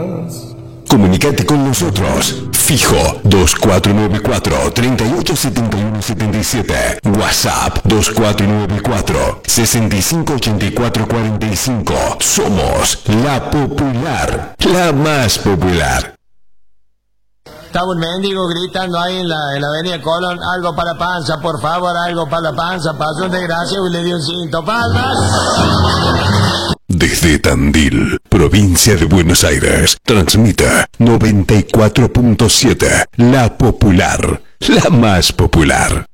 Comunicate con nosotros. Fijo 2494-387177. WhatsApp 2494-658445. Somos La Popular, la más popular. Estaba un mendigo gritando ahí en la avenida Colón, algo para la panza, por favor, algo para la panza. Pasó un desgraciado y le dio un cinto. ¡Palmas! Desde Tandil, provincia de Buenos Aires, transmite 94.7, La Popular, la más popular.